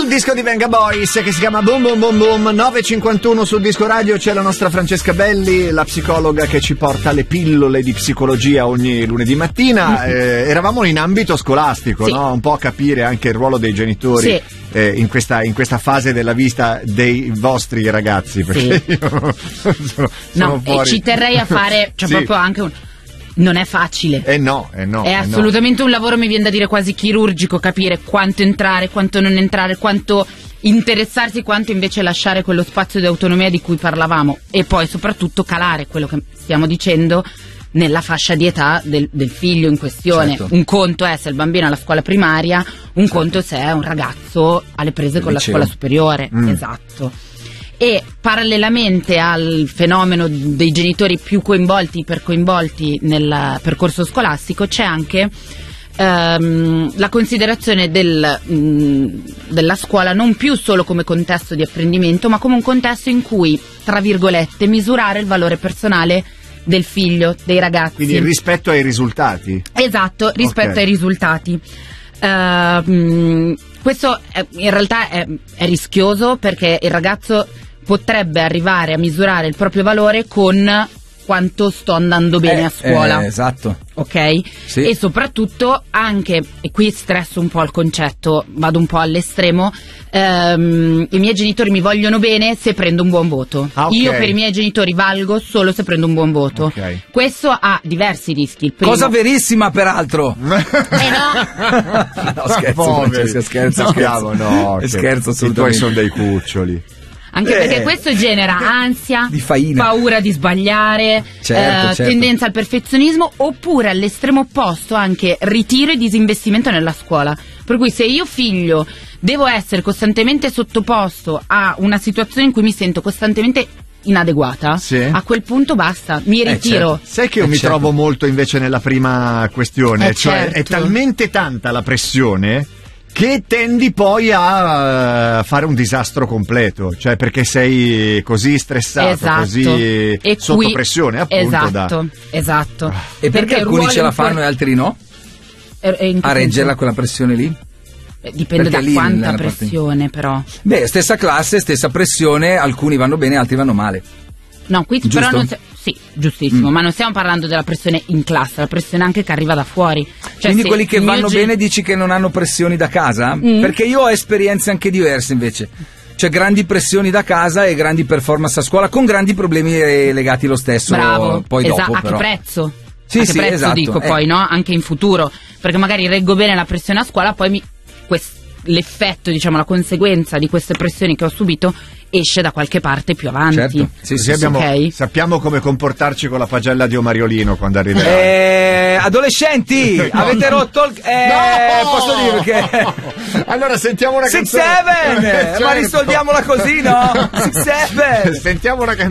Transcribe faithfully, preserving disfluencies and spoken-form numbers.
disco di Venga Boys che si chiama Boom Boom Boom Boom. Nove e cinquantuno sul Disco Radio. C'è la nostra Francesca Belli, la psicologa che ci porta le pillole di psicologia ogni lunedì mattina. eh, eravamo in ambito scolastico, sì. no? Un po' a capire anche il ruolo dei genitori, sì. eh, in, questa, in questa fase della vita dei vostri ragazzi, perché sì. io sono, no, sono e ci terrei a fare, cioè sì. proprio anche un... non è facile. Eh no, eh no. È eh assolutamente no. un lavoro, mi viene da dire quasi chirurgico, capire quanto entrare, quanto non entrare, quanto interessarsi, quanto invece lasciare quello spazio di autonomia di cui parlavamo, e poi soprattutto calare quello che stiamo dicendo nella fascia di età del, del figlio in questione. Certo. Un conto è se il bambino è alla scuola primaria, un certo. conto se è un ragazzo alle prese con liceo. La scuola superiore. Mm. Esatto. E parallelamente al fenomeno dei genitori più coinvolti, ipercoinvolti nel percorso scolastico, c'è anche ehm, la considerazione del, mh, della scuola non più solo come contesto di apprendimento, ma come un contesto in cui, tra virgolette, misurare il valore personale del figlio, dei ragazzi. Quindi rispetto ai risultati? Esatto, rispetto okay. ai risultati. Uh, questo è, in realtà è, è rischioso, perché il ragazzo potrebbe arrivare a misurare il proprio valore con quanto sto andando bene eh, a scuola. Eh, esatto. Ok? Sì. E soprattutto anche, e qui stresso un po' il concetto, vado un po' all'estremo, ehm, i miei genitori mi vogliono bene se prendo un buon voto. Ah, okay. Io per i miei genitori valgo solo se prendo un buon voto. Okay. Questo ha diversi rischi. Il primo... Cosa verissima, peraltro. Eh no! No, scherzo, Francesca, scherzo, no, scherzo. No, scherzo, assolutamente. I tuoi sono dei cuccioli. Anche eh, perché questo genera ansia, di faina, paura di sbagliare, certo, eh, certo. tendenza al perfezionismo, oppure all'estremo opposto anche ritiro e disinvestimento nella scuola. Per cui se io figlio devo essere costantemente sottoposto a una situazione in cui mi sento costantemente inadeguata, sì. a quel punto basta, mi ritiro. Eh, certo. Sai che io eh, mi certo. trovo molto invece nella prima questione, eh, cioè certo. è talmente tanta la pressione che tendi poi a fare un disastro completo, cioè perché sei così stressato, esatto. così e sotto qui, pressione, appunto. Esatto, da... esatto. E perché, perché alcuni ce la fanno import- e altri no? E, e a reggerla quella pressione lì? Eh, dipende perché da quanta pressione, però. Beh, stessa classe, stessa pressione, alcuni vanno bene, altri vanno male. No, qui Giusto? però non si- sì, giustissimo, mm. ma non stiamo parlando della pressione in classe, la pressione anche che arriva da fuori. Cioè, quindi quelli che vanno gen- bene dici che non hanno pressioni da casa? Mm. Perché io ho esperienze anche diverse invece. Cioè grandi pressioni da casa e grandi performance a scuola con grandi problemi legati lo stesso. Bravo, poi esa- dopo a però. che prezzo? Sì, a che sì, prezzo esatto. dico eh. poi, no? Anche in futuro, perché magari reggo bene la pressione a scuola, poi mi, quest- l'effetto, diciamo, la conseguenza di queste pressioni che ho subito esce da qualche parte più avanti. Certo. Sì, sì, abbiamo, okay. Sappiamo come comportarci con la pagella di Omariolino quando arriverà. Eh, adolescenti, no, avete no. rotto il... Eh, no! posso dire che... Allora sentiamo una Six canzone. Seven, certo. Ma risolviamola così, no? Six Seven. Sentiamo una canzone.